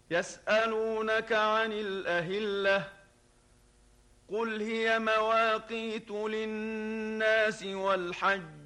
يسألونك عن الأهلة قل هي مواقيت للناس والحج